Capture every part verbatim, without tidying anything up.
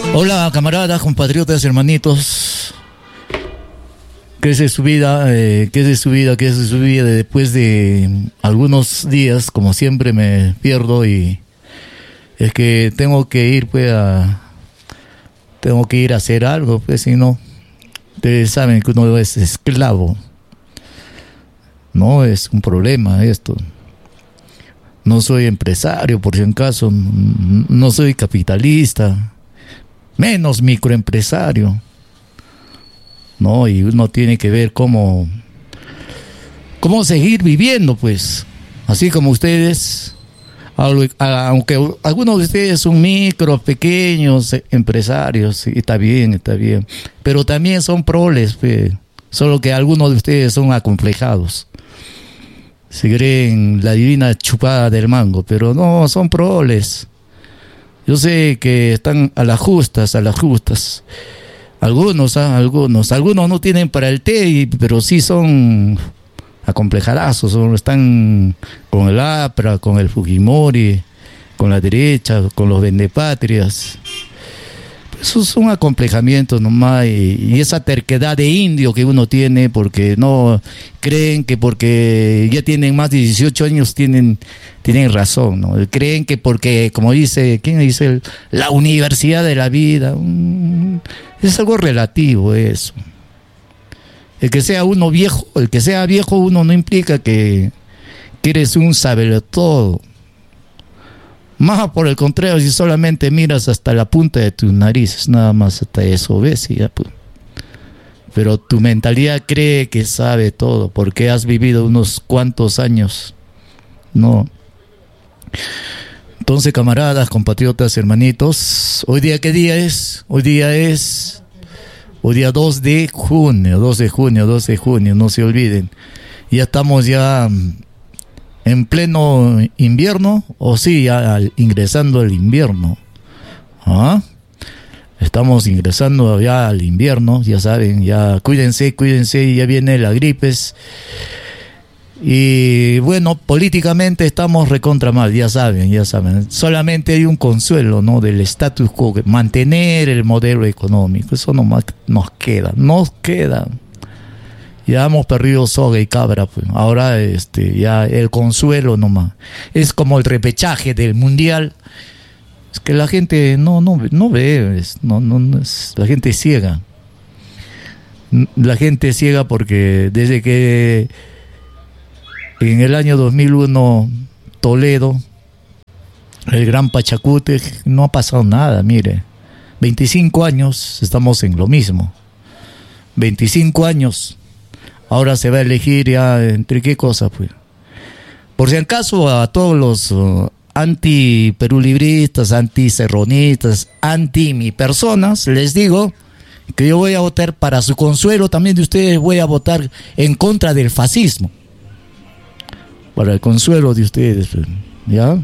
Hola, camaradas, compatriotas, hermanitos. ¿Qué es de su vida? Eh, ¿Qué es de su vida? ¿Qué es de su vida? Después de algunos días, como siempre, me pierdo y es que tengo que ir, pues, a... Tengo que ir a hacer algo, pues, si no... Ustedes saben que uno es esclavo. No es un problema esto. No soy empresario, por si acaso. No soy capitalista. Menos microempresario. No, y uno tiene que ver cómo, cómo seguir viviendo, pues. Así como ustedes, aunque algunos de ustedes son micro, pequeños empresarios, y está bien, está bien. Pero también son proles, pues. Solo que algunos de ustedes son acomplejados. Se creen la divina chupada del mango, pero no, son proles. Yo sé que están a las justas, a las justas. Algunos, ¿ah? algunos, algunos no tienen para el té, pero sí son acomplejarazos, son, están con el A P R A, con el Fujimori, con la derecha, con los vendepatrias. Esos son acomplejamientos nomás y, y esa terquedad de indio que uno tiene porque no creen que porque ya tienen más de dieciocho años tienen, tienen razón, ¿no? Creen que porque, como dice, ¿quién dice? La universidad de la vida, um, es algo relativo eso. El que sea uno viejo, el que sea viejo uno no implica que, que eres un sabelotodo. Más por el contrario, si solamente miras hasta la punta de tus narices, nada más hasta eso ves y ya, pues. Pero tu mentalidad cree que sabe todo, porque has vivido unos cuantos años. No. Entonces, camaradas, compatriotas, hermanitos, ¿hoy día qué día es? Hoy día es... Hoy día dos de junio, dos de junio, dos de junio, no se olviden. Ya estamos ya... en pleno invierno, o sí, ya al, ingresando al invierno. ¿Ah? Estamos ingresando ya al invierno, ya saben, ya cuídense, cuídense, ya viene la gripes. Y bueno, políticamente estamos recontra mal, ya saben, ya saben. Solamente hay un consuelo, ¿no? Del status quo, mantener el modelo económico, eso nomás nos queda, nos queda. Ya hemos perdido soga y cabra, pues. Ahora este, ya el consuelo nomás. Es como el repechaje del mundial. Es que la gente no, no, no ve, es, no, no, no es, la gente es ciega. La gente es ciega porque desde que en el año dos mil uno Toledo, el gran Pachacute, no ha pasado nada, mire. veinticinco años estamos en lo mismo. veinticinco años. Ahora se va a elegir ya entre qué cosas, pues. Por si acaso a todos los uh, anti-perulibristas, anti-serronistas, anti-mi personas, les digo que yo voy a votar para su consuelo, también de ustedes voy a votar en contra del fascismo. Para el consuelo de ustedes, ¿ya?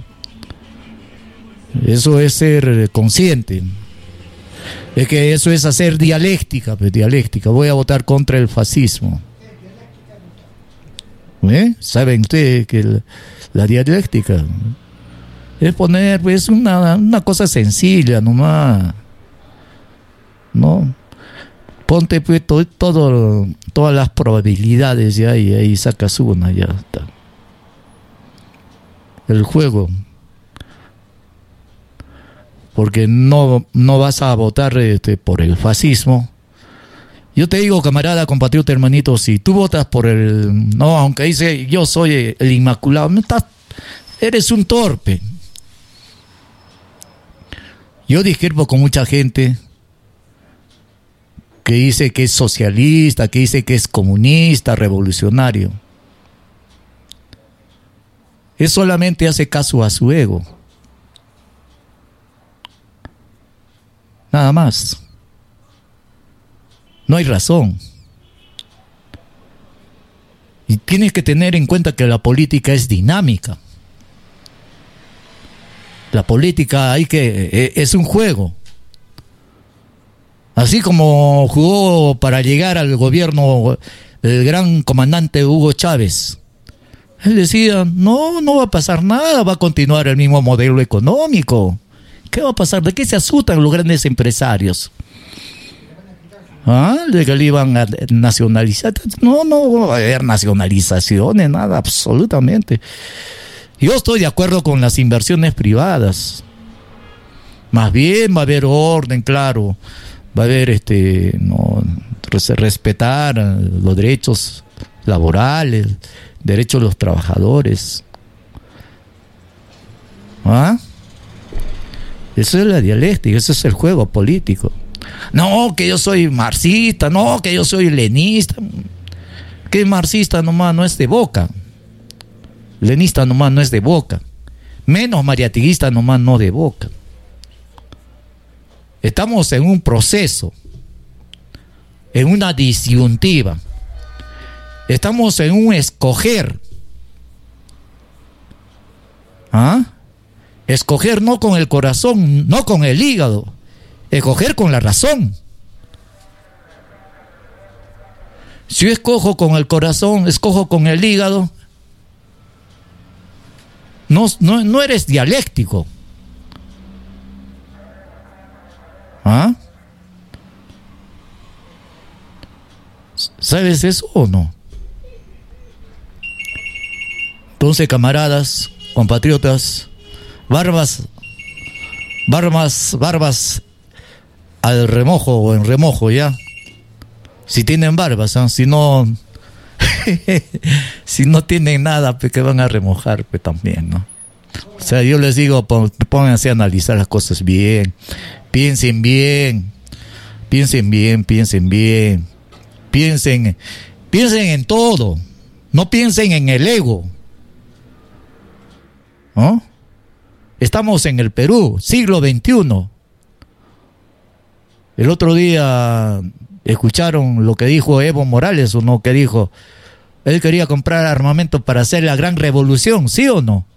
Eso es ser consciente. Es que eso es hacer dialéctica, pues, dialéctica. Voy a votar contra el fascismo. ¿Eh? Saben ustedes que la, la dialéctica es poner pues una, una cosa sencilla nomás, ¿no? Ponte pues to, todo, todas las probabilidades ya y ahí sacas una, ya está. El juego, porque no, no vas a votar este, por el fascismo. Yo te digo, camarada, compatriota, hermanito, si tú votas por el... No, aunque dice yo soy el inmaculado, no estás, eres un torpe. Yo discrepo con mucha gente que dice que es socialista, que dice que es comunista, revolucionario. Él solamente hace caso a su ego. Nada más. No hay razón. Y tienes que tener en cuenta que la política es dinámica. La política hay que es un juego. Así como jugó para llegar al gobierno el gran comandante Hugo Chávez. Él decía, no, no va a pasar nada, va a continuar el mismo modelo económico. ¿Qué va a pasar? ¿De qué se asustan los grandes empresarios? ¿Ah? ¿De que le iban a nacionalizar? No, no va a haber nacionalizaciones, nada, absolutamente. Yo estoy de acuerdo con las inversiones privadas. Más bien va a haber orden, claro. Va a haber, este, no, respetar los derechos laborales, derechos de los trabajadores. ¿Ah? Eso es la dialéctica, eso es el juego político. No, que yo soy marxista, no, que yo soy lenista. Que marxista nomás no es de boca. Lenista nomás no es de boca. Menos mariatiguista nomás no de boca. Estamos en un proceso, en una disyuntiva. Estamos en un escoger. ¿Ah? Escoger no con el corazón, no con el hígado. Escoger con la razón. Si yo escojo con el corazón, escojo con el hígado, no, no, no eres dialéctico. ¿Ah? ¿Sabes eso o no? Entonces, camaradas, compatriotas, barbas, barbas, barbas al remojo o en remojo, ya. Si tienen barbas, ¿eh? Si no, si no tienen nada, pues que van a remojar, pues también, ¿no? O sea, yo les digo, pónganse a analizar las cosas bien, piensen bien, piensen bien, piensen bien, piensen, piensen en todo, no piensen en el ego, ¿no? Estamos en el Perú, siglo veintiuno. El otro día escucharon lo que dijo Evo Morales, ¿o no? Que dijo, él quería comprar armamento para hacer la gran revolución, ¿sí o no?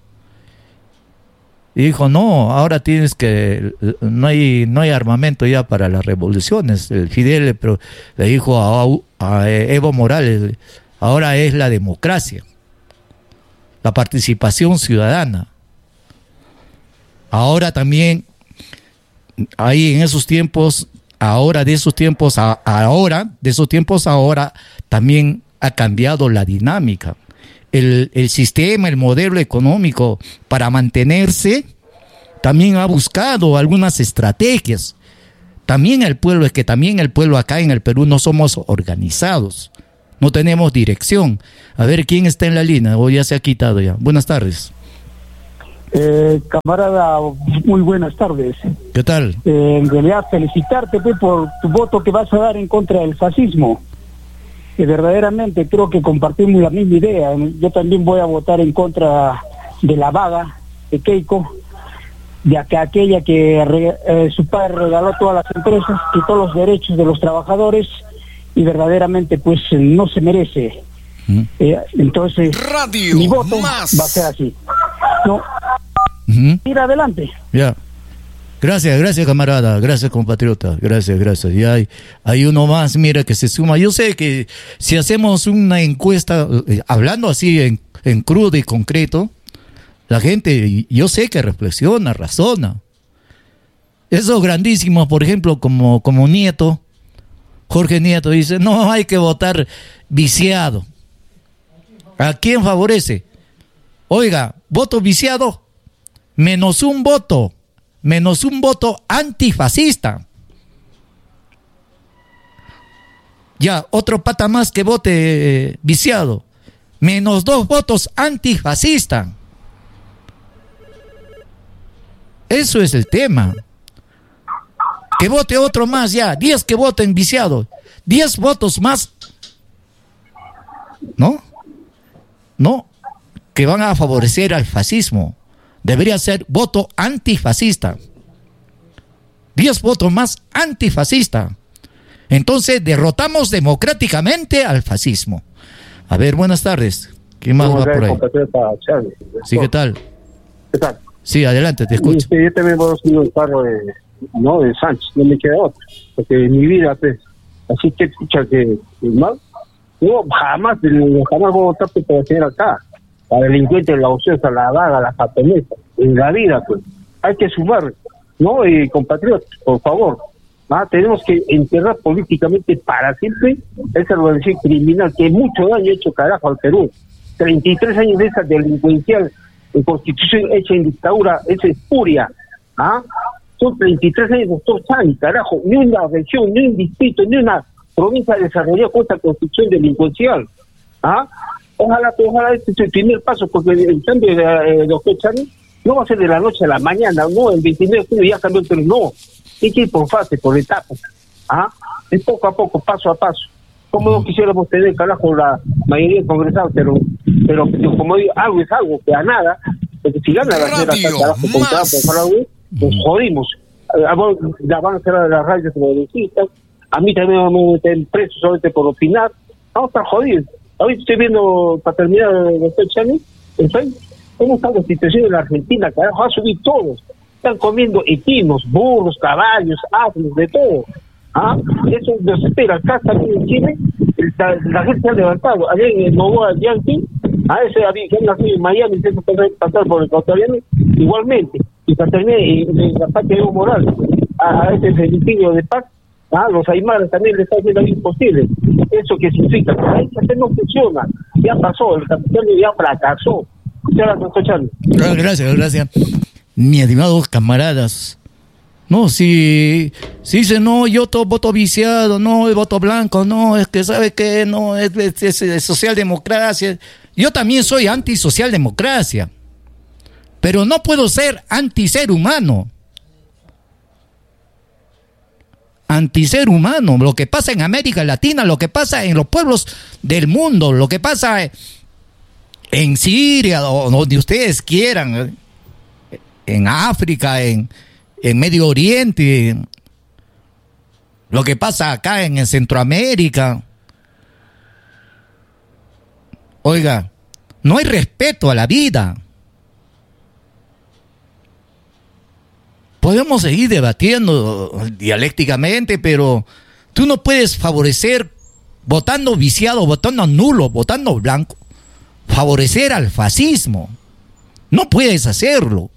Y dijo, no, ahora tienes que, no hay, no hay armamento ya para las revoluciones. El Fidel le, pero, le dijo a, a Evo Morales, ahora es la democracia, la participación ciudadana. Ahora también, ahí en esos tiempos, ahora de esos tiempos, a, ahora, de esos tiempos ahora, también ha cambiado la dinámica. El, el sistema, el modelo económico para mantenerse, también ha buscado algunas estrategias. También el pueblo, es que también el pueblo acá en el Perú no somos organizados, no tenemos dirección. A ver, ¿quién está en la línea? O ya se ha quitado ya. Buenas tardes. Eh, camarada, muy buenas tardes. ¿Qué tal? Eh, en realidad felicitarte pues, por tu voto que vas a dar en contra del fascismo. Que verdaderamente creo que compartimos la misma idea. Yo también voy a votar en contra de la vaga de Keiko, ya que aquella que re, eh, su padre regaló todas las empresas, quitó los derechos de los trabajadores y verdaderamente pues no se merece. ¿Mm? Eh, entonces Radio mi voto más. Va a ser así. No. Uh-huh. Ir adelante. Ya. Yeah. Gracias, gracias camarada, gracias compatriota, gracias, gracias. Y hay, hay uno más, mira, que se suma. Yo sé que si hacemos una encuesta, eh, hablando así en, en crudo y concreto, la gente, yo sé que reflexiona, razona. Esos grandísimos, por ejemplo, como, como Nieto, Jorge Nieto dice, no hay que votar viciado. ¿A quién favorece? Oiga, voto viciado, menos un voto. Menos un voto antifascista. Ya, otro pata más que vote eh, viciado. Menos dos votos antifascista. Eso es el tema. Que vote otro más ya. Diez que voten viciado. Diez votos más. ¿No? No. Que van a favorecer al fascismo. Debería ser voto antifascista. Diez votos más antifascista. Entonces derrotamos democráticamente al fascismo. A ver, buenas tardes. ¿Quién más va por ahí? Sí, ¿qué tal? ¿Qué tal? Sí, adelante, te escucho. Sí, yo también voy a subir el carro de, no, de Sánchez, no me queda otro. Porque en mi vida, pues, así que escucha que, mal, yo jamás, jamás voy a votar para tener acá. La delincuente, la ociosa, la vaga, la japonesa, en la vida, pues, hay que sumar. ¿no? Eh, compatriotas, por favor, ¿ah? Tenemos que enterrar políticamente para siempre esa organización criminal que mucho daño ha hecho, carajo, al Perú. treinta y tres años de esa delincuencial en constitución hecha en dictadura, esa espuria, ¿ah? Son treinta y tres años de estos años, carajo, ni una región, ni un distrito, ni una provincia desarrollada con esta constitución delincuencial, ¿ah? Ojalá, ojalá este es el primer paso, porque el cambio de eh, doctor Chani no va a ser de la noche a la mañana, no, el veintinueve de junio ya cambió el Perú, no, hay que ir por fase, por etapas, ¿ah? Es poco a poco, paso a paso. Como no quisiéramos tener, carajo, la mayoría de congresados, pero, pero como digo, algo es algo, que a nada, porque si gana la señora acá, carajo, con fraude, nos jodimos. La van a cerrar las radios progresistas, a mí también me van a meter preso solamente por opinar, vamos a estar jodidos. Ahorita estoy viendo, para terminar, doctor Chani, cómo está la situación en la Argentina, carajo, va a subir todos. Están comiendo equinos, burros, caballos, asnos, de todo. ¿Ah? Eso nos espera. Acá también en Chile, la, la gente se ha levantado. Allá en el Novoa Yankee, a ese que han nacido en Miami, se puede pasar por el ecuatoriano, igualmente. Y para terminar, en la parte de Evo Morales, a, a ese femicidio de paz, ah, los aymaras también les está haciendo imposible. ¿Eso qué significa? Que la gente no funciona. Ya pasó, el capitalismo ya fracasó. Gracias, gracias, gracias. Mis estimados camaradas, no, si, si dicen, no, yo todo voto viciado, no, el voto blanco, no, es que sabe que no, es, es, es, es socialdemocracia. Yo también soy antisocialdemocracia, pero no puedo ser antiser humano. Antiser humano, lo que pasa en América Latina, lo que pasa en los pueblos del mundo, lo que pasa en Siria, o donde ustedes quieran, en África, en, en Medio Oriente, lo que pasa acá en Centroamérica. Oiga, no hay respeto a la vida. Podemos seguir debatiendo dialécticamente, pero tú no puedes favorecer, votando viciado, votando nulo, votando blanco, favorecer al fascismo. No puedes hacerlo.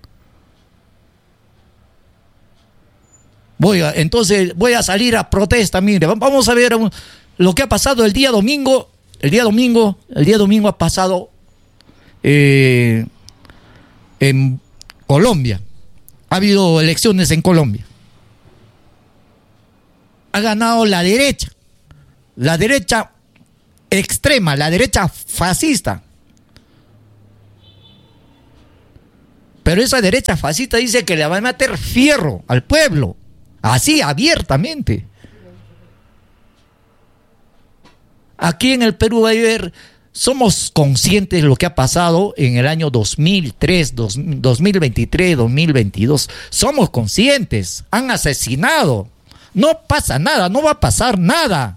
Voy a, entonces voy a salir a protesta. Mire, vamos a ver lo que ha pasado el día domingo. El día domingo, el día domingo ha pasado eh, en Colombia. Ha habido elecciones en Colombia. Ha ganado la derecha. La derecha extrema, la derecha fascista. Pero esa derecha fascista dice que le va a meter fierro al pueblo. Así, abiertamente. Aquí en el Perú, a ver, somos conscientes de lo que ha pasado en el año dos mil tres, dos mil veintitrés, dos mil veintidós. Somos conscientes. Han asesinado. No pasa nada, no va a pasar nada.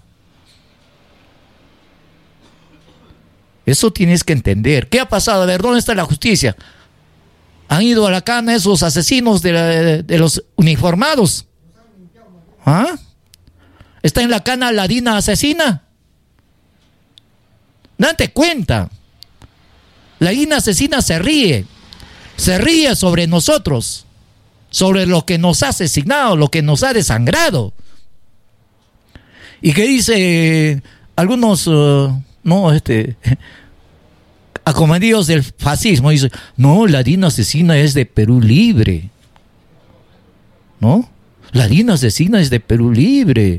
Eso tienes que entender. ¿Qué ha pasado? A ver, ¿dónde está la justicia? ¿Han ido a la cana esos asesinos de, la, de, de los uniformados? ¿Ah? ¿Está en la cana la DINA asesina? Date cuenta. La DINA asesina se ríe. Se ríe sobre nosotros. Sobre lo que nos ha asesinado, lo que nos ha desangrado. Y que dice algunos, uh, no, este, acomedidos del fascismo, dice, no, la DINA asesina es de Perú Libre. ¿No? La DINA asesina es de Perú Libre.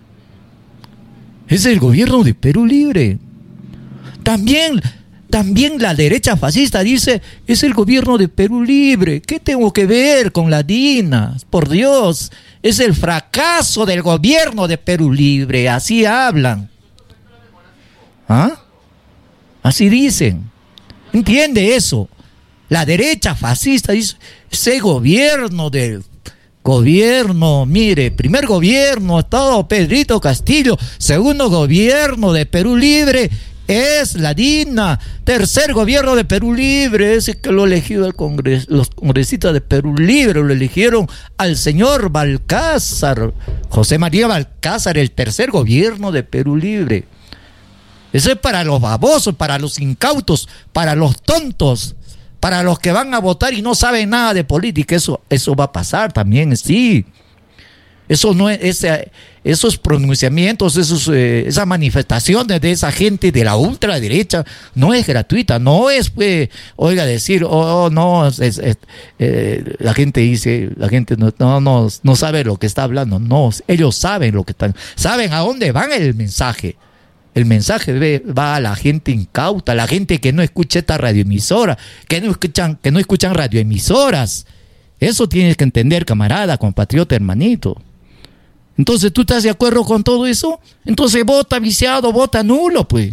Es el gobierno de Perú Libre. También, también la derecha fascista dice, es el gobierno de Perú Libre. ¿Qué tengo que ver con la DINA? Por Dios, es el fracaso del gobierno de Perú Libre. Así hablan. ¿Ah? Así dicen. ¿Entiende eso? La derecha fascista dice, ese gobierno del gobierno, mire, primer gobierno, Estado Pedrito Castillo, segundo gobierno de Perú Libre, es la DINA, tercer gobierno de Perú Libre, ese que lo elegido el Congreso, los congresistas de Perú Libre, lo eligieron al señor Balcázar, José María Balcázar, el tercer gobierno de Perú Libre. Eso es para los babosos, para los incautos, para los tontos, para los que van a votar y no saben nada de política. Eso, eso va a pasar también, sí. Eso no es, ese, esos pronunciamientos, esos, eh, esas manifestaciones de esa gente de la ultraderecha no es gratuita, no es, pues, oiga, decir, oh, oh no, es, es, eh, la gente dice, la gente no, no, no, no sabe lo que está hablando, no, ellos saben lo que están, saben a dónde van el mensaje. El mensaje va a la gente incauta, a la gente que no escucha esta radioemisora, que no escuchan, que no escuchan radioemisoras. Eso tienes que entender, camarada, compatriota, hermanito. Entonces, ¿tú estás de acuerdo con todo eso? Entonces vota viciado, vota nulo, pues.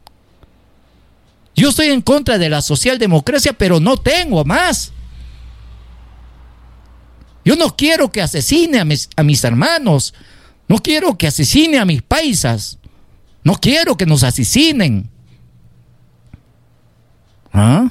Yo estoy en contra de la socialdemocracia, pero no tengo más. Yo no quiero que asesine a mis, a mis hermanos. No quiero que asesine a mis paisas. No quiero que nos asesinen. ¿Ah?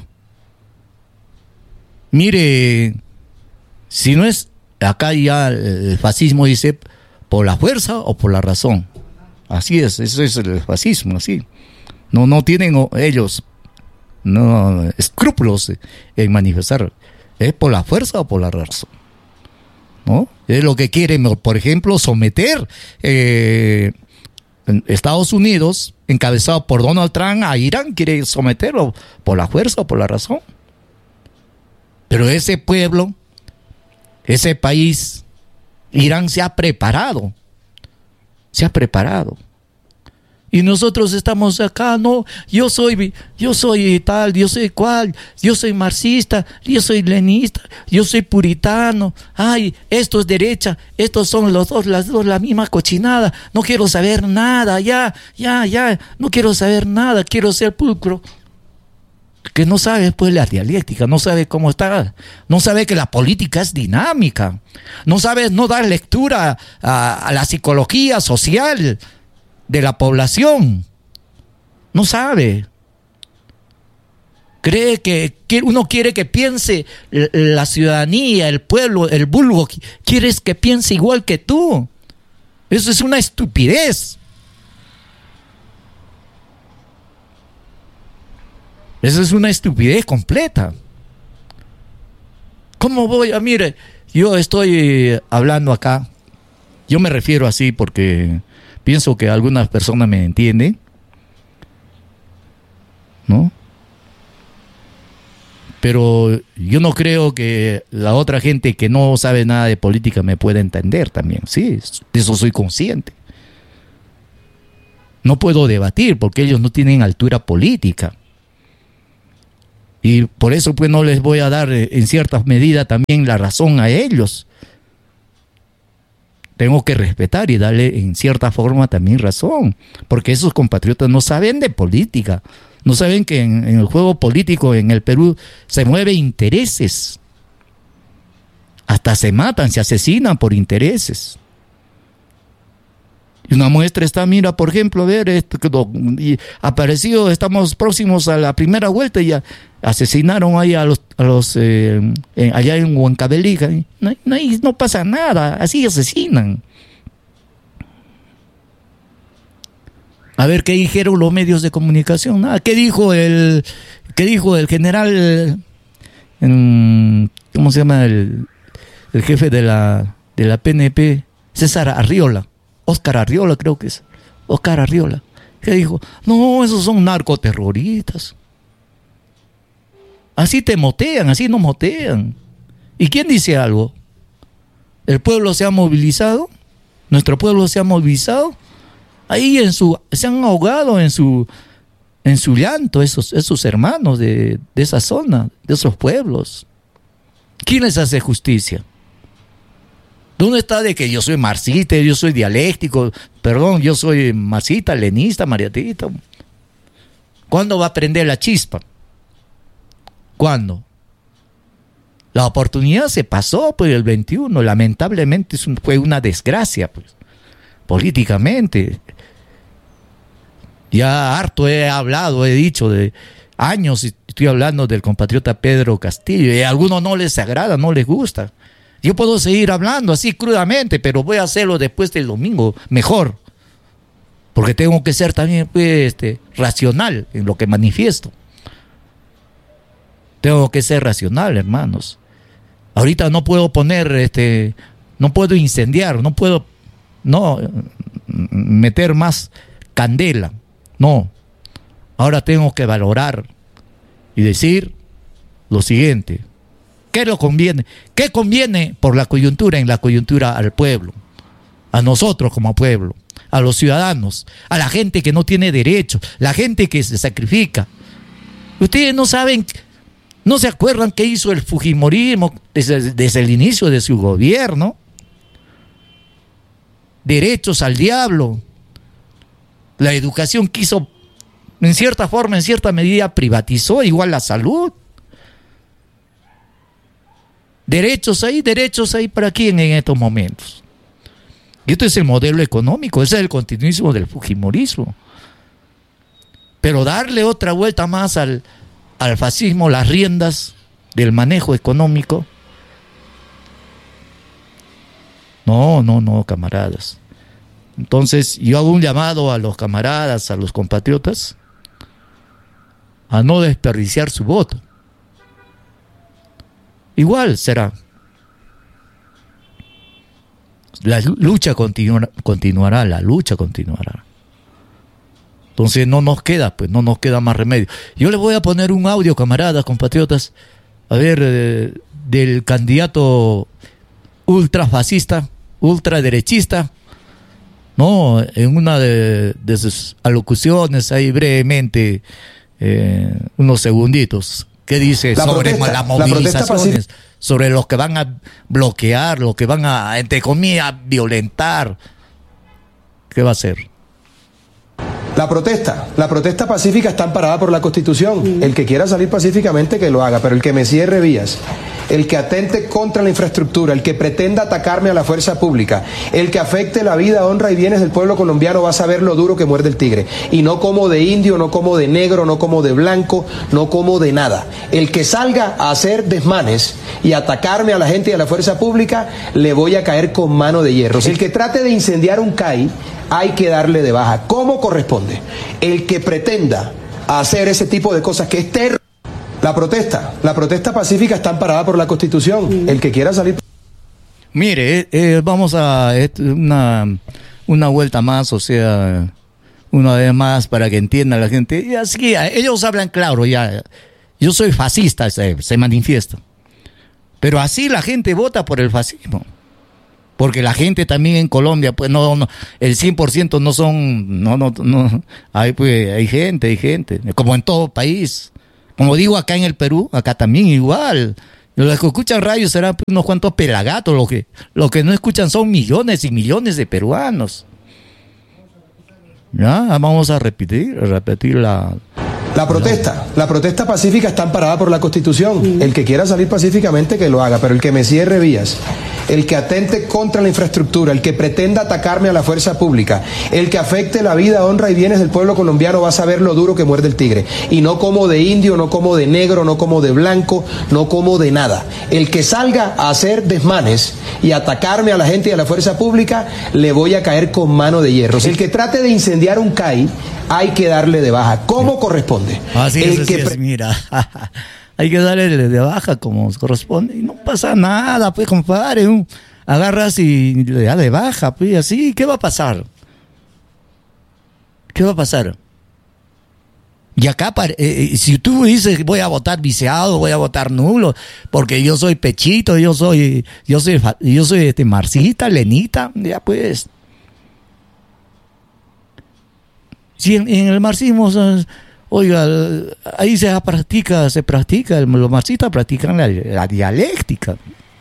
Mire, si no es, acá ya el fascismo dice, por la fuerza o por la razón. Así es, eso es el fascismo, así. No, no tienen ellos no, escrúpulos en manifestar. ¿Es por la fuerza o por la razón? ¿No? Es lo que quieren, por ejemplo, someter eh, Estados Unidos, encabezado por Donald Trump, a Irán, quiere someterlo por la fuerza o por la razón. Pero ese pueblo, ese país, Irán se ha preparado, se ha preparado. Y nosotros estamos acá, no, yo soy, yo soy tal, yo soy cual, yo soy marxista, yo soy leninista, yo soy puritano, ay, esto es derecha, estos son los dos, las dos, la misma cochinada, no quiero saber nada, ya, ya, ya, no quiero saber nada, quiero ser pulcro. Que no sabe pues la dialéctica, no sabe cómo está, no sabe que la política es dinámica, no sabe, no dar lectura a, a la psicología social de la población, no sabe. Cree que, que uno quiere que piense la ciudadanía, el pueblo, el vulgo, quieres que piense igual que tú. Eso es una estupidez. Eso es una estupidez completa. ¿Cómo voy a, mire, yo estoy hablando acá, yo me refiero así porque pienso que algunas personas me entienden, ¿no? Pero yo no creo que la otra gente que no sabe nada de política me pueda entender también, sí, de eso soy consciente. No puedo debatir porque ellos no tienen altura política. Y por eso pues no les voy a dar en cierta medida también la razón a ellos. Tengo que respetar y darle en cierta forma también razón, porque esos compatriotas no saben de política, no saben que en, en el juego político en el Perú se mueven intereses, hasta se matan, se asesinan por intereses. Y una muestra está, mira, por ejemplo, a ver, esto, y apareció, estamos próximos a la primera vuelta y ya asesinaron ahí a los, a los eh, eh, allá en Huancavelica. No, no, no pasa nada, así asesinan. A ver qué dijeron los medios de comunicación. Nada, ¿qué dijo el, qué dijo el general, eh, cómo se llama el, el jefe de la, de la P N P, César Arriola? Óscar Arriola creo que es, Óscar Arriola, que dijo, no, esos son narcoterroristas. Así te motean, así no motean. ¿Y quién dice algo? ¿El pueblo se ha movilizado? ¿Nuestro pueblo se ha movilizado? Ahí en su, se han ahogado en su, en su llanto esos, esos hermanos de, de esa zona, de esos pueblos. ¿Quién les hace justicia? ¿Dónde está de que yo soy marxista, yo soy dialéctico? Perdón, yo soy marxista, leninista, mariatista. ¿Cuándo va a prender la chispa? ¿Cuándo? La oportunidad se pasó, pues, el veintiuno. Lamentablemente fue una desgracia, pues, políticamente. Ya harto he hablado, he dicho de años, estoy hablando del compatriota Pedro Castillo, y a algunos no les agrada, no les gusta. Yo puedo seguir hablando así crudamente, pero voy a hacerlo después del domingo mejor, porque tengo que ser también pues, este, racional en lo que manifiesto. Tengo que ser racional, hermanos. Ahorita no puedo poner, este, no puedo incendiar, no puedo, no, meter más candela. No. Ahora tengo que valorar y decir lo siguiente. ¿Qué lo conviene? ¿Qué conviene por la coyuntura, en la coyuntura al pueblo? A nosotros como pueblo, a los ciudadanos, a la gente que no tiene derechos, la gente que se sacrifica. Ustedes no saben, no se acuerdan qué hizo el fujimorismo desde, desde el inicio de su gobierno. Derechos al diablo. La educación quiso, en cierta forma, en cierta medida, privatizó, igual la salud. Derechos ahí, derechos ahí para quién en estos momentos. Y esto es el modelo económico, ese es el continuismo del fujimorismo. Pero darle otra vuelta más al, al fascismo, las riendas del manejo económico. No, no, no, camaradas. Entonces yo hago un llamado a los camaradas, a los compatriotas, a no desperdiciar su voto. Igual será. La lucha continuará, continuará, la lucha continuará. Entonces no nos queda, pues no nos queda más remedio. Yo les voy a poner un audio, camaradas, compatriotas, a ver, eh, del candidato ultrafascista, ultraderechista, no, en una de, de sus alocuciones ahí brevemente, eh, unos segunditos. ¿Qué dice la sobre protesta, las movilizaciones? Sobre los que van a bloquear, los que van a, entre comillas, violentar. ¿Qué va a hacer? La protesta, la protesta pacífica está amparada por la Constitución. Mm. El que quiera salir pacíficamente que lo haga, pero el que me cierre vías, el que atente contra la infraestructura, el que pretenda atacarme a la fuerza pública, el que afecte la vida, honra y bienes del pueblo colombiano va a saber lo duro que muerde el tigre. Y no como de indio, no como de negro, no como de blanco, no como de nada. El que salga a hacer desmanes y atacarme a la gente y a la fuerza pública, le voy a caer con mano de hierro. El que trate de incendiar un C A I, hay que darle de baja, como corresponde. El que pretenda hacer ese tipo de cosas que es terror. La protesta, la protesta pacífica está amparada por la Constitución. El que quiera salir... Mire, eh, vamos a eh, una, una vuelta más, o sea, una vez más para que entienda la gente. Y así, ellos hablan claro ya. Yo soy fascista, se, se manifiesta. Pero así la gente vota por el fascismo. Porque la gente también en Colombia, pues no, no el cien por ciento no son, no, no, no, hay, pues, hay gente, hay gente, como en todo país. Como digo, acá en el Perú, acá también igual. Los que escuchan radio serán unos cuantos pelagatos, los que, los que no escuchan son millones y millones de peruanos. Ya, vamos a repetir, repetir la... La protesta, la protesta pacífica está amparada por la Constitución. El que quiera salir pacíficamente que lo haga, pero el que me cierre vías, el que atente contra la infraestructura, el que pretenda atacarme a la fuerza pública, el que afecte la vida, honra y bienes del pueblo colombiano va a saber lo duro que muerde el tigre. Y no como de indio, no como de negro, no como de blanco, no como de nada. El que salga a hacer desmanes y atacarme a la gente y a la fuerza pública, le voy a caer con mano de hierro. El que trate de incendiar un C A I, hay que darle de baja, como corresponde. Así el es, que así es, mira, hay que darle de baja como corresponde y no pasa nada, pues compadre, un, agarras y le das de baja, pues así, ¿qué va a pasar? ¿Qué va a pasar? Y acá, eh, si tú dices voy a votar viciado, voy a votar nulo, porque yo soy pechito, yo soy, yo soy, yo soy este marxista, lenita, ya pues. Si en, en el marxismo, oiga, ahí se practica, se practica, los marxistas practican la, la dialéctica.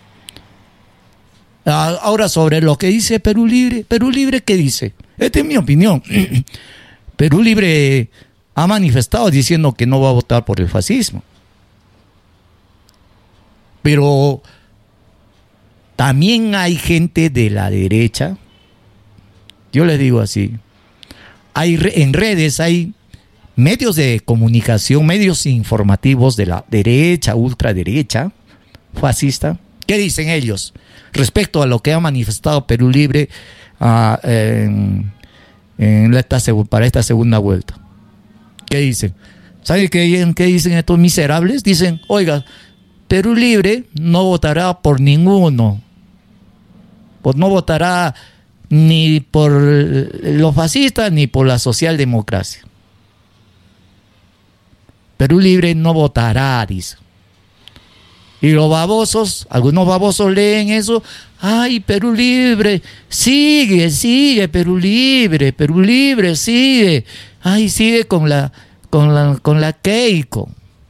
Ahora, sobre lo que dice Perú Libre, Perú Libre, ¿qué dice? Esta es mi opinión. Perú Libre ha manifestado diciendo que no va a votar por el fascismo. Pero también hay gente de la derecha, yo les digo así, hay en redes, hay medios de comunicación, medios informativos de la derecha, ultraderecha, fascista. ¿Qué dicen ellos respecto a lo que ha manifestado Perú Libre uh, en, en esta, para esta segunda vuelta? ¿Qué dicen? ¿Sabe qué, qué dicen estos miserables? Dicen, oiga, Perú Libre no votará por ninguno. Pues no votará ni por los fascistas ni por la socialdemocracia. Perú Libre no votará, dice. Y los babosos, algunos babosos leen eso. Ay, Perú Libre, sigue, sigue, Perú Libre, Perú Libre, sigue. Ay, sigue con la, con la, con la Keiko.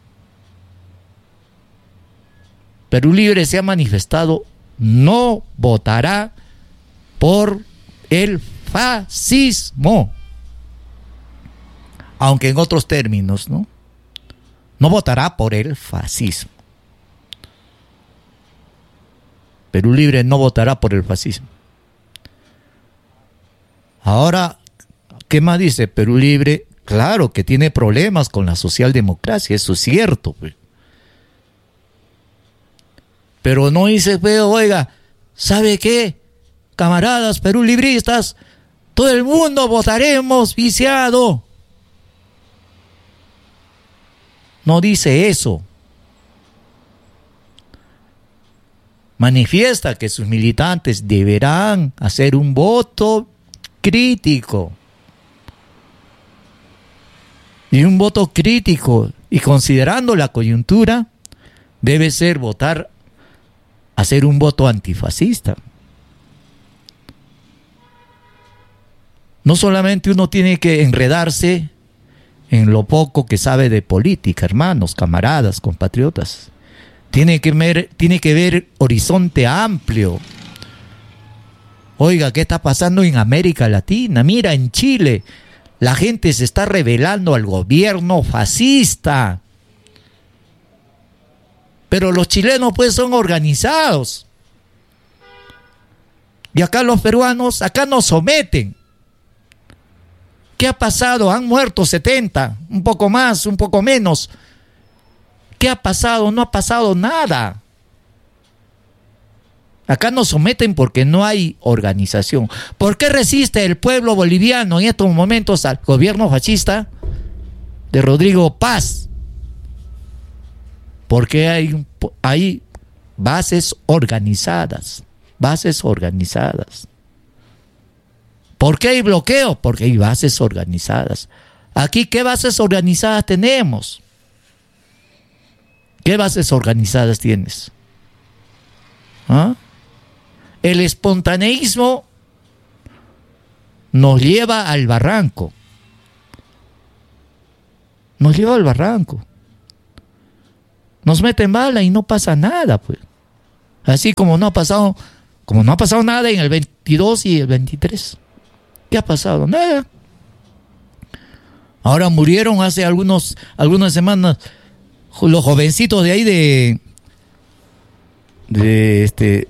Perú Libre se ha manifestado, no votará por el fascismo. Aunque en otros términos, ¿no? No votará por el fascismo. Perú Libre no votará por el fascismo. Ahora, ¿qué más dice Perú Libre? Claro que tiene problemas con la socialdemocracia, eso es cierto. Pues. Pero no dice, pues, oiga, ¿sabe qué? Camaradas Perú Libristas, todo el mundo votaremos viciado. No dice eso. Manifiesta que sus militantes deberán hacer un voto crítico. Y un voto crítico, y considerando la coyuntura, debe ser votar, hacer un voto antifascista. No solamente uno tiene que enredarse en lo poco que sabe de política, hermanos, camaradas, compatriotas. Tiene que ver, tiene que ver horizonte amplio. Oiga, ¿qué está pasando en América Latina? Mira, en Chile, la gente se está rebelando al gobierno fascista. Pero los chilenos, pues, son organizados. Y acá los peruanos, acá nos someten. ¿Qué ha pasado? Han muerto setenta, un poco más, un poco menos. ¿Qué ha pasado? No ha pasado nada. Acá nos someten porque no hay organización. ¿Por qué resiste el pueblo boliviano en estos momentos al gobierno fascista de Rodrigo Paz? Porque hay, hay bases organizadas, bases organizadas. ¿Por qué hay bloqueo? Porque hay bases organizadas. Aquí, ¿qué bases organizadas tenemos? ¿Qué bases organizadas tienes? ¿Ah? El espontaneísmo nos lleva al barranco. Nos lleva al barranco. Nos meten bala y no pasa nada, pues. Así como no ha pasado, como no ha pasado nada en el veintidós y el veintitrés. ¿Qué ha pasado? Nada. Ahora murieron hace algunos, algunas semanas los jovencitos de ahí de de este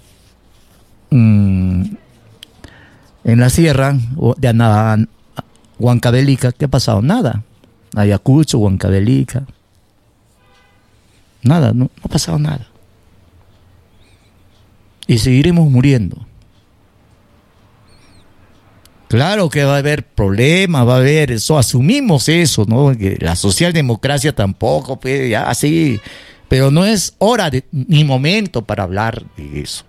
mmm, en la sierra de Ana, Huancavelica. ¿Qué ha pasado? Nada. Ayacucho, Huancavelica. Nada, no, no ha pasado nada. Y seguiremos muriendo. Claro que va a haber problemas, va a haber eso, asumimos eso, ¿no? Que la socialdemocracia tampoco, pues, ya así, pero no es hora de, ni momento para hablar de eso.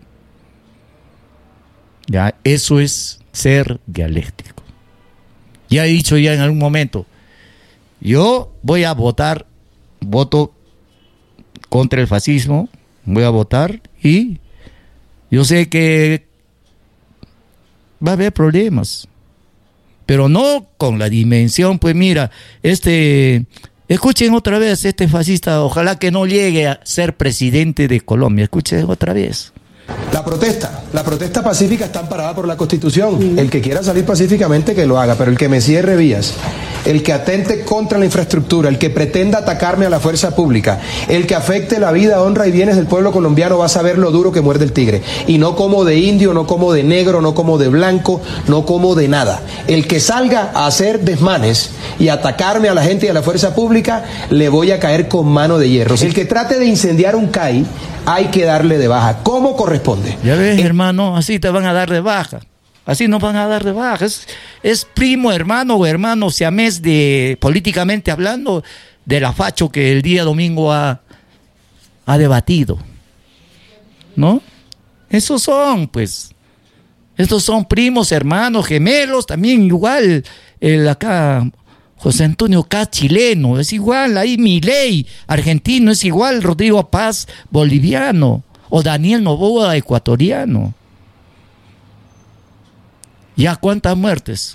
Ya, eso es ser dialéctico. Ya he dicho ya en algún momento, yo voy a votar, voto contra el fascismo, voy a votar y yo sé que va a haber problemas. Pero no con la dimensión, pues mira, este, escuchen otra vez, este fascista, ojalá que no llegue a ser presidente de Colombia, escuchen otra vez. La protesta, la protesta pacífica está amparada por la Constitución. El que quiera salir pacíficamente que lo haga, pero el que me cierre vías, el que atente contra la infraestructura, el que pretenda atacarme a la fuerza pública, el que afecte la vida, honra y bienes del pueblo colombiano va a saber lo duro que muerde el tigre. Y no como de indio, no como de negro, no como de blanco, no como de nada. El que salga a hacer desmanes y atacarme a la gente y a la fuerza pública, le voy a caer con mano de hierro. El que trate de incendiar un C A I, hay que darle de baja. ¿Cómo corresponde? Ya ves, hermano, así te van a dar de baja. Así nos van a dar de baja. Es, es primo, hermano o hermano siamés de, políticamente hablando, de la facho que el día domingo ha, ha debatido. ¿No? Esos son, pues, estos son primos, hermanos, gemelos, también igual, el acá, José Antonio K, chileno, es igual, ahí Milei, argentino, es igual, Rodrigo Paz, boliviano, o Daniel Noboa, ecuatoriano. ¿Ya cuántas muertes?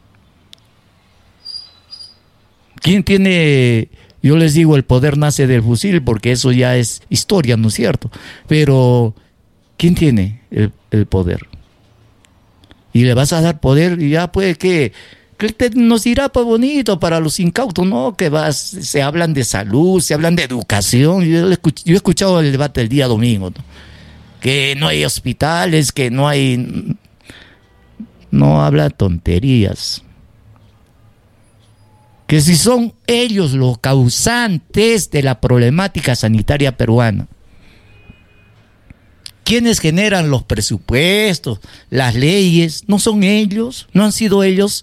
¿Quién tiene, yo les digo, el poder nace del fusil, porque eso ya es historia, ¿no es cierto? Pero, ¿quién tiene el, el poder? Y le vas a dar poder y ya puede que, que te, nos dirá pues bonito para los incautos, ¿no? Que vas, se hablan de salud, se hablan de educación. Yo, yo he escuchado el debate el día domingo, ¿no? Que no hay hospitales, que no hay... No habla tonterías. Que si son ellos los causantes de la problemática sanitaria peruana, ¿quiénes generan los presupuestos, las leyes? ¿No son ellos? ¿No han sido ellos?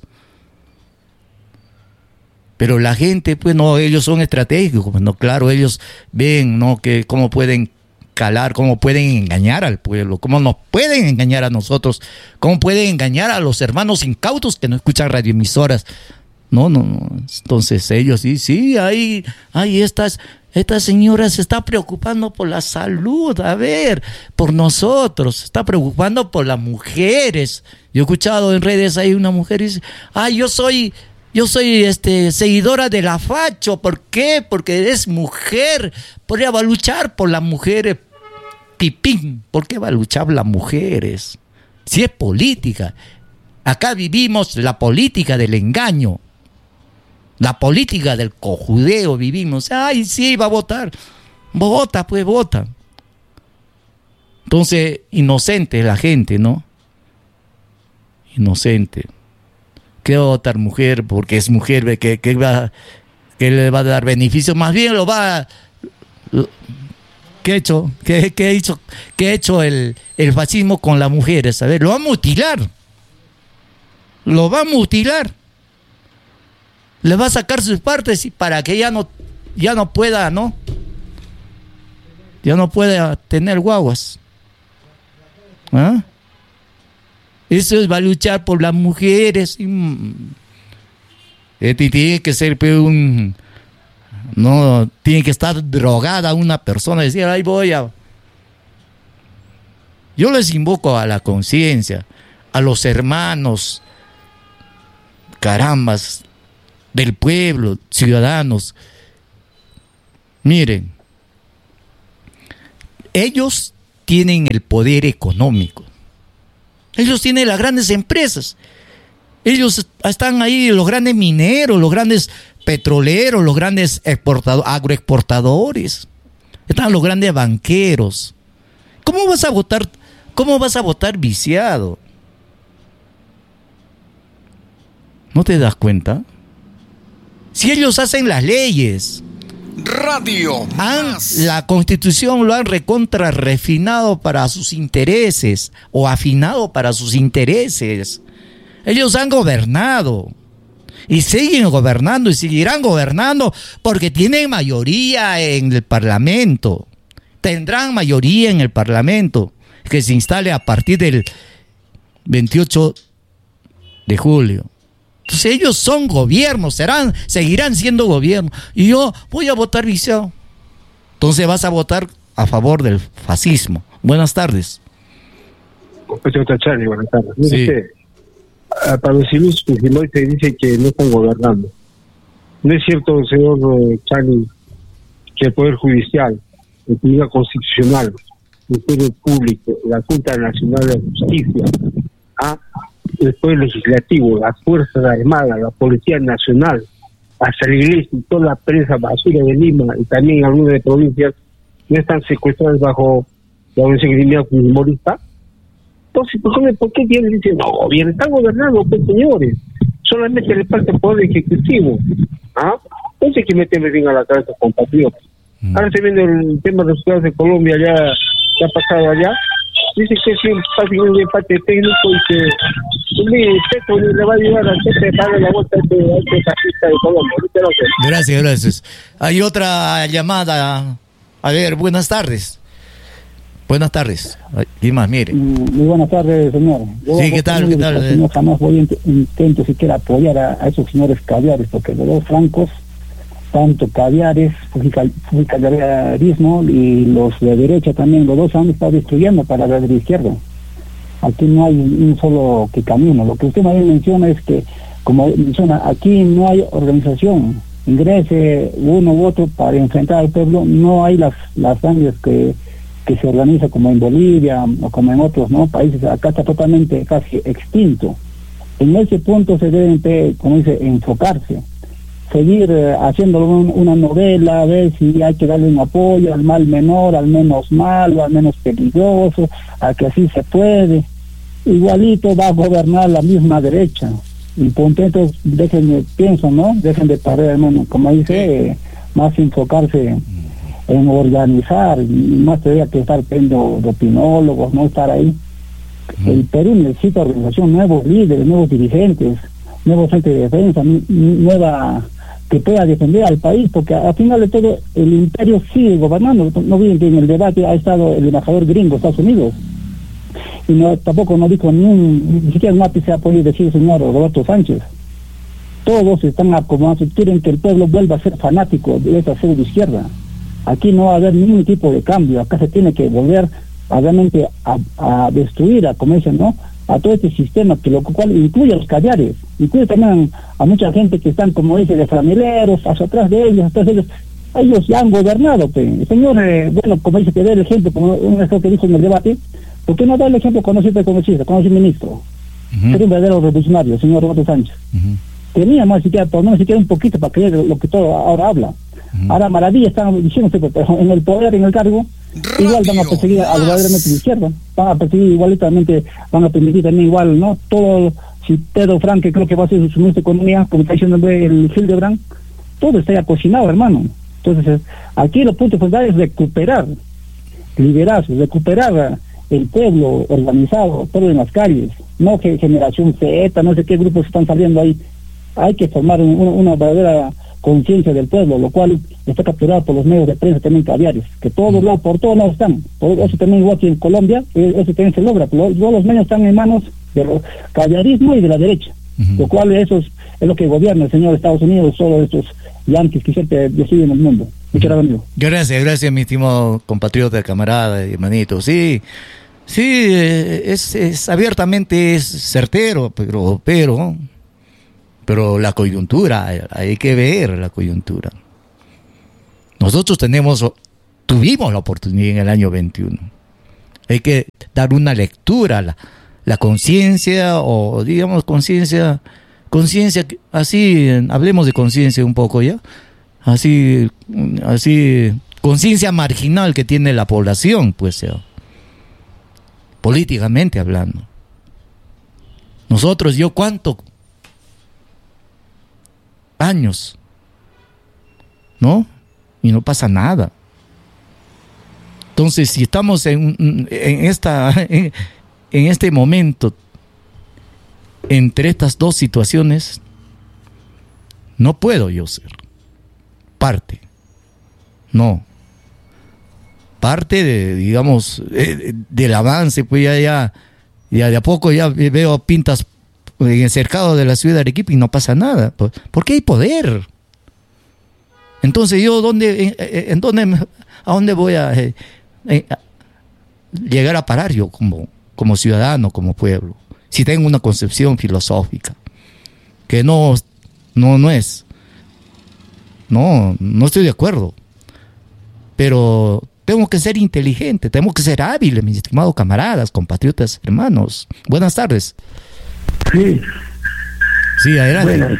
Pero la gente, pues no, ellos son estratégicos, pues no, claro, ellos ven, ¿no? Que cómo pueden calar, cómo pueden engañar al pueblo, cómo nos pueden engañar a nosotros, cómo pueden engañar a los hermanos incautos que no escuchan radioemisoras. No, no, no. Entonces ellos sí, sí, ahí, ahí estas, esta señora se está preocupando por la salud, a ver, por nosotros, se está preocupando por las mujeres. Yo he escuchado en redes ahí una mujer y dice, ah, yo soy, yo soy este seguidora de la facho, ¿por qué? Porque es mujer, podría va a luchar por las mujeres, pipín, ¿por qué va a luchar por las mujeres? Si es política, acá vivimos la política del engaño. La política del cojudeo vivimos. Ay, sí, va a votar. Vota, pues vota. Entonces, inocente la gente, ¿no? Inocente. ¿Qué va a votar mujer? Porque es mujer, que, que, va, que le va a dar beneficios. Más bien lo va a... ¿Qué ha hecho? ¿Qué, qué ha hecho, qué ha hecho el, el fascismo con las mujeres? A ver, lo va a mutilar. Lo va a mutilar. Le va a sacar sus partes para que ya no, ya no pueda, ¿no? Ya no pueda tener guaguas. ¿Ah? Eso es, va a luchar por las mujeres. Este tiene que ser un... No, tiene que estar drogada una persona y decir, ahí voy a... Yo les invoco a la conciencia, a los hermanos, carambas, del pueblo, ciudadanos. Miren, ellos tienen el poder económico. Ellos tienen las grandes empresas. Ellos están ahí, los grandes mineros, los grandes petroleros, los grandes exportadores, agroexportadores. Están los grandes banqueros. ¿Cómo vas a votar? ¿Cómo vas a votar viciado? ¿No te das cuenta? Si ellos hacen las leyes, Radio han, la Constitución lo han recontra refinado para sus intereses o afinado para sus intereses. Ellos han gobernado y siguen gobernando y seguirán gobernando porque tienen mayoría en el Parlamento. Tendrán mayoría en el Parlamento que se instale a partir del veintiocho de julio. Entonces ellos son gobierno, serán, seguirán siendo gobierno. Y yo voy a votar viciado. Entonces vas a votar a favor del fascismo. Buenas tardes. Señor Tachani, buenas tardes. Mire Sí. usted, a- para los ilustres Fujimori se dice que no están gobernando. No es cierto, señor eh, Chani, que el Poder Judicial, el Tribunal Constitucional, el Poder Público, la Junta Nacional de Justicia, ¿ah? el Poder Legislativo, las Fuerzas Armadas, la Policía Nacional, hasta la Iglesia y toda la prensa basura de Lima y también algunas de provincias no están secuestradas bajo la organización criminal fujimorista? Entonces, ¿por qué, ¿por qué tienen dicen no gobierno? Están gobernando, pues señores, solamente les falta el poder ejecutivo. ¿Ah? Entonces hay que meterle bien a la cabeza compatriotas. Mm. Ahora se viene el tema de los ciudadanos de Colombia, ya, ya ha pasado allá, dice que es un fácil un empate técnico y que ni Petro ni le va a ayudar a Pepe a darle la vuelta a este, a este fascista de Colombia. Gracias, gracias. Hay otra llamada. A ver, buenas tardes. Buenas tardes. ¿Quién más? Mire. Muy buenas tardes, señor. Yo, sí, ¿qué tal? ¿Qué tal? Señor, jamás voy a int- intento siquiera apoyar a, a esos señores caviares, porque los dos francos, tanto caviares, fujicaviarismo y los de derecha también, los dos han estado destruyendo para la de izquierda. Aquí no hay un solo que camino. Lo que usted también menciona es que, como menciona, aquí no hay organización. Ingrese uno u otro para enfrentar al pueblo, no hay las las sangres que que se organiza como en Bolivia o como en otros no países. Acá está totalmente casi extinto. En ese punto se deben, como dice, enfocarse, seguir eh, haciendo un, una novela, a ver si hay que darle un apoyo al mal menor, al menos malo, al menos peligroso, a que así se puede. Igualito va a gobernar la misma derecha. Y contentos, dejen, pienso, ¿no? Dejen de perder el mundo, como dice, eh, más enfocarse en organizar, más todavía que estar viendo de opinólogos, no estar ahí. Uh-huh. El Perú necesita organización, nuevos líderes, nuevos dirigentes, nuevos frentes de defensa, n- nueva que pueda defender al país, porque al final de todo el imperio sigue gobernando. No miren que en el debate ha estado el embajador gringo de Estados Unidos, y no tampoco no dijo ni un, ni siquiera un ápice ha podido decir el señor Roberto Sánchez. Todos están acomodados, quieren que el pueblo vuelva a ser fanático de esta pseudo izquierda. Aquí no va a haber ningún tipo de cambio. Acá se tiene que volver a realmente a, a destruir, a como dicen, ¿no? A todo este sistema, que lo cual incluye a los caviares, incluye también a mucha gente que están, como dice, de framileros, hacia atrás de ellos, atrás de ellos. Ellos ya han gobernado, pues. El señor, eh, bueno, como dice, que dé el ejemplo, como un ejemplo que dijo en el debate, ¿por qué no da el ejemplo cuando siempre conociste, cuando es ministro? Uh-huh. Era un verdadero revolucionario, el señor Roberto Sánchez. Uh-huh. Tenía más siquiera, por lo menos siquiera un poquito para creer lo que todo ahora habla. Uh-huh. Ahora maravilla están diciendo, pero en el poder, en el cargo, Radio igual van a perseguir a los verdaderamente de izquierda, van a perseguir igualitamente, van a permitir también igual, ¿no? Todo, si Pedro Franque creo que va a ser su ministro de Economía, como está diciendo el Hildebrand, todo está ya cocinado, hermano. Entonces, aquí los puntos fundamentales es recuperar liderazgo, recuperar el pueblo organizado, todo en las calles, no que generación Z, no sé qué grupos están saliendo ahí. Hay que formar un, una verdadera conciencia del pueblo, lo cual está capturado por los medios de prensa también caviares, que todos lados, por todos lados están. Por eso también igual que en Colombia, eso también se logra, pero todos los medios están en manos del caviarismo y de la derecha, uh-huh. Lo cual eso es, es lo que gobierna el señor de Estados Unidos, solo estos yanquis que siempre deciden el mundo. Muchas gracias, amigo. Gracias, gracias, mi estimado compatriota, camarada, hermanito. Sí, sí, es, es abiertamente es certero, pero, pero, pero la coyuntura, hay que ver la coyuntura. Nosotros tenemos, tuvimos la oportunidad en el año veintiuno. Hay que dar una lectura a la, la conciencia, o digamos conciencia, conciencia, así, hablemos de conciencia un poco ya. Así, así, conciencia marginal que tiene la población, pues, ya, políticamente hablando. Nosotros, yo, ¿cuánto? Años, ¿no? Y no pasa nada. Entonces, si estamos en, en esta, en, en este momento, entre estas dos situaciones, no puedo yo ser parte, no, parte de, digamos, eh, del avance, pues ya, ya, ya de a poco ya veo pintas en el cercado de la ciudad de Arequipa y no pasa nada, porque hay poder. Entonces yo, ¿dónde, en, en dónde, a dónde voy a, eh, eh, a llegar a parar yo como, como ciudadano, como pueblo? Si tengo una concepción filosófica que no, no, no es. No, no estoy de acuerdo. Pero tengo que ser inteligente, tengo que ser hábil, mis estimados camaradas, compatriotas, hermanos. Buenas tardes. Sí. Sí, adelante. Bueno,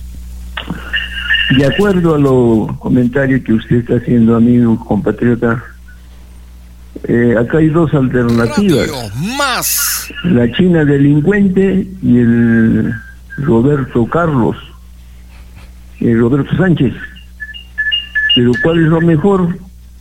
de acuerdo a los comentarios que usted está haciendo, amigo compatriota, eh, acá hay dos alternativas. Radio Más. La China delincuente y el Roberto Carlos, el Roberto Sánchez. Pero ¿cuál es lo mejor?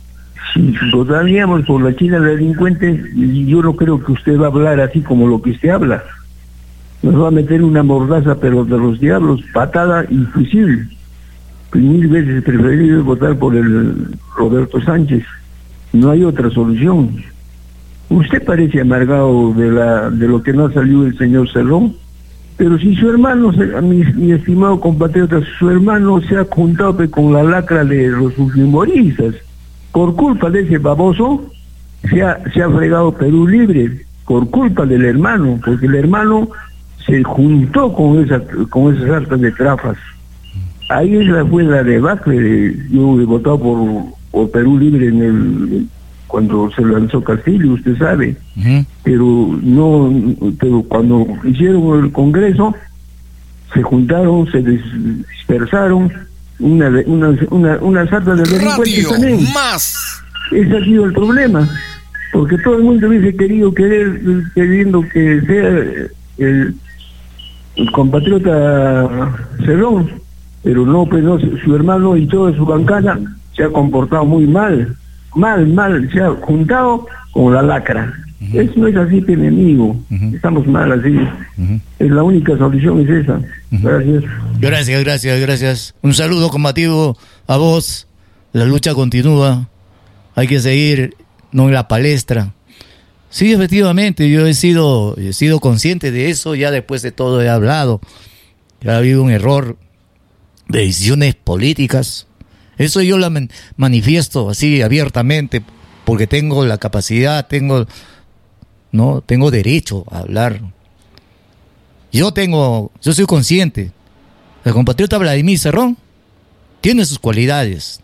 si votaríamos por la China delincuente, yo no creo que usted va a hablar así como lo que usted habla. Nos va a meter una mordaza, pero de los diablos, patada y fusil. Mil veces preferible votar por el Roberto Sánchez. No hay otra solución. Usted parece amargado de la de lo que no ha salido el señor Cerrón, pero si su hermano, mi, mi estimado compatriota, su hermano se ha juntado con la lacra de los fujimoristas. Por culpa de ese baboso, se ha, se ha fregado Perú Libre, por culpa del hermano, porque el hermano se juntó con esa con esas hartas de trafas. Ahí es la, fue la debacle. Yo he votado por, por Perú Libre en el cuando se lanzó Castillo, usted sabe. Uh-huh. Pero no, pero cuando hicieron el Congreso, se juntaron, se dispersaron, una una una, una sarta de delincuentes también. Más. Ese ha sido el problema, porque todo el mundo hubiese querido querer, queriendo que sea el, el compatriota Cerrón, pero no, pues no, su hermano y toda su bancada se ha comportado muy mal, mal, mal, se ha juntado con la lacra. Uh-huh. Eso no es así, enemigo. Uh-huh. Estamos mal así. Uh-huh. Es la única solución es esa. Uh-huh. Gracias. Gracias, gracias, gracias. Un saludo combativo a vos. La lucha continúa. Hay que seguir, no en la palestra. Sí, efectivamente, yo he sido, he sido consciente de eso. Ya después de todo he hablado. Ha habido un error de decisiones políticas. Eso yo lo manifiesto así abiertamente, porque tengo la capacidad, tengo, no, tengo derecho a hablar. Yo tengo, yo soy consciente. El compatriota Vladimir Cerrón tiene sus cualidades,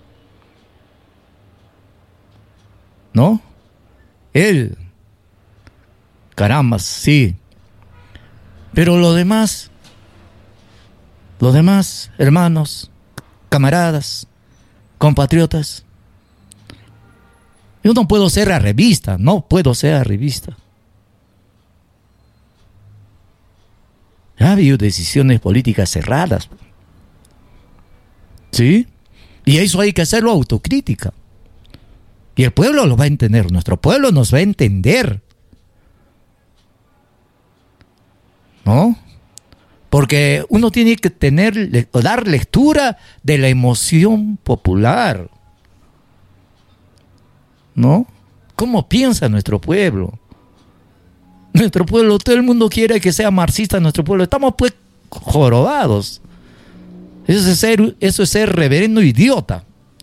¿no? Él, caramba, sí. Pero los demás, los demás hermanos, camaradas, compatriotas, yo no puedo ser arribista, no puedo ser arribista. Ha habido decisiones políticas cerradas, ¿sí? Y eso hay que hacerlo autocrítica. Y el pueblo lo va a entender, nuestro pueblo nos va a entender, ¿no? Porque uno tiene que tener, dar lectura de la emoción popular, ¿no? ¿Cómo piensa nuestro pueblo? Nuestro pueblo, todo el mundo quiere que sea marxista nuestro pueblo. Estamos pues jorobados. Eso es ser, eso es ser reverendo idiota.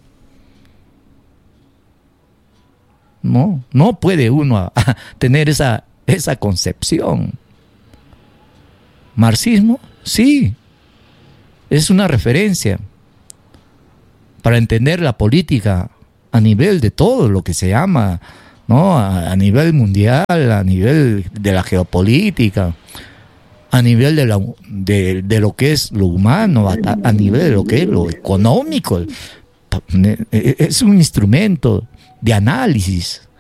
No, no puede uno a, a tener esa, esa concepción. Marxismo, sí, es una referencia para entender la política a nivel de todo lo que se llama, ¿no? A, a nivel mundial, a nivel de la geopolítica, a nivel de, la, de, de lo que es lo humano, a, a nivel de lo que es lo económico. Es un instrumento de análisis